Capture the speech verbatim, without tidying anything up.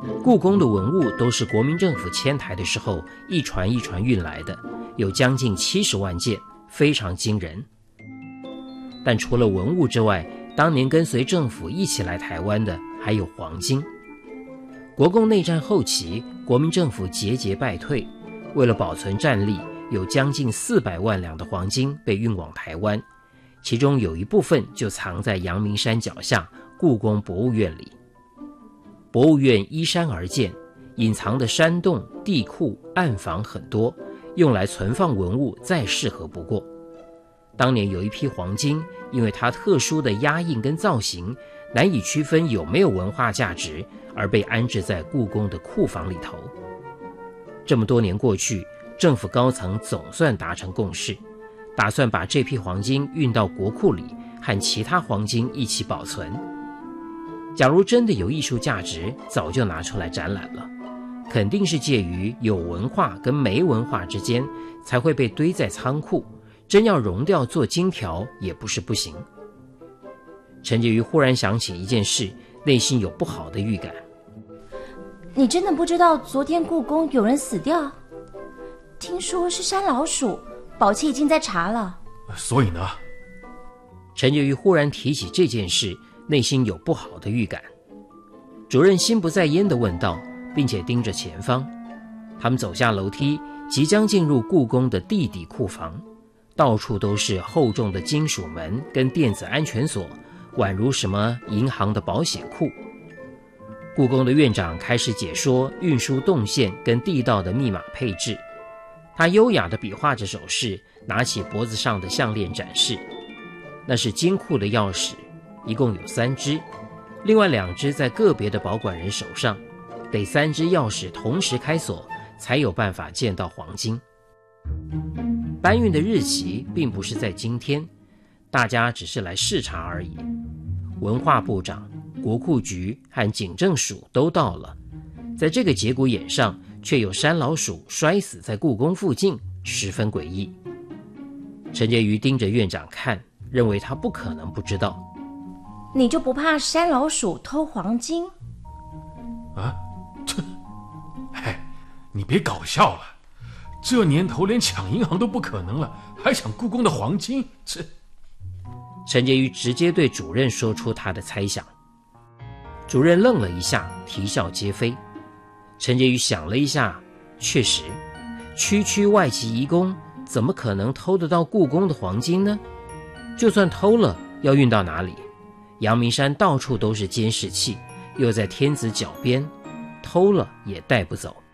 故宫的文物都是国民政府迁台的时候一船一船运来的，有将近七十万件，非常惊人。但除了文物之外，当年跟随政府一起来台湾的还有黄金。国共内战后期，国民政府节节败退，为了保存战力，有将近四百万两的黄金被运往台湾，其中有一部分就藏在阳明山脚下故宫博物院里。博物院依山而建，隐藏的山洞、地库、暗房很多，用来存放文物再适合不过。当年有一批黄金，因为它特殊的压印跟造型，难以区分有没有文化价值，而被安置在故宫的库房里头。这么多年过去，政府高层总算达成共识，打算把这批黄金运到国库里，和其他黄金一起保存。假如真的有艺术价值，早就拿出来展览了，肯定是介于有文化跟没文化之间，才会被堆在仓库，真要熔掉做金条也不是不行。陈洁瑜忽然想起一件事，内心有不好的预感。 你真的不知道昨天故宫有人死掉？听说是山老鼠，保期已经在查了。 所以呢？ 陈洁瑜忽然提起这件事，内心有不好的预感。主任心不在焉地问道，并且盯着前方。他们走下楼梯，即将进入故宫的地底库房，到处都是厚重的金属门跟电子安全锁，宛如什么银行的保险库。故宫的院长开始解说运输动线跟地道的密码配置，他优雅地比划着手势，拿起脖子上的项链展示。那是金库的钥匙，一共有三只，另外两只在个别的保管人手上，得三只钥匙同时开锁，才有办法见到黄金。搬运的日期并不是在今天，大家只是来视察而已。文化部长、国库局和警政署都到了，在这个节骨眼上，却有山老鼠摔死在故宫附近，十分诡异。陈洁瑜盯着院长看，认为他不可能不知道。 你就不怕山老鼠偷黄金？ 啊，这，哎，你别搞笑了，这年头连抢银行都不可能了，还抢故宫的黄金，这…… 陈洁瑜直接对主任说出他的猜想。主任愣了一下，啼笑皆非。陈洁瑜想了一下，确实，区区外籍移工怎么可能偷得到故宫的黄金呢？就算偷了，要运到哪里？阳明山到处都是监视器，又在天子脚边，偷了也带不走。